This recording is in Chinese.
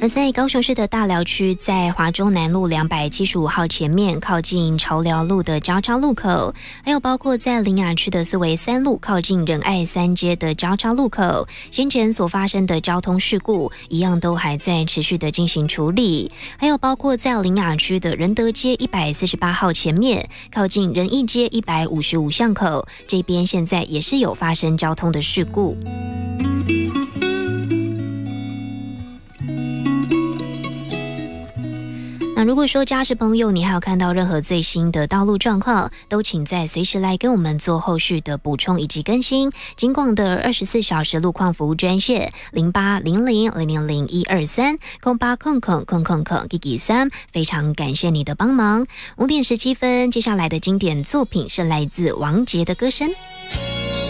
而在高雄市的大寮区，在华中南路275号前面靠近潮寮路的交叉路口，还有包括在苓雅区的四维3路靠近仁爱3街的交叉路口，先前所发生的交通事故一样都还在持续的进行处理。还有包括在苓雅区的仁德街148号前面靠近仁义街155巷口，这边现在也是有发生交通的事故。那如果说家事朋友你还有看到任何最新的道路状况，都请再随时来跟我们做后续的补充以及更新。警广的24小时路况服务专线080000012308000033，非常感谢你的帮忙。5点17分，接下来的经典作品是来自王杰的歌声。